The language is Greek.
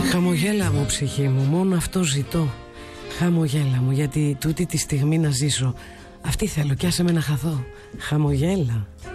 Χαμογέλα μου ψυχή μου, μόνο αυτό ζητώ. Χαμογέλα μου, γιατί τούτη τη στιγμή να ζήσω. Αυτή θέλω κι άσε με να χαθώ. Χαμογέλα.